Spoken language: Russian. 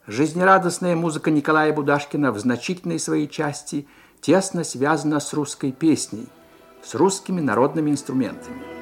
Жизнерадостная музыка Николая Будашкина в значительной своей части тесно связана с русской песней, с русскими народными инструментами.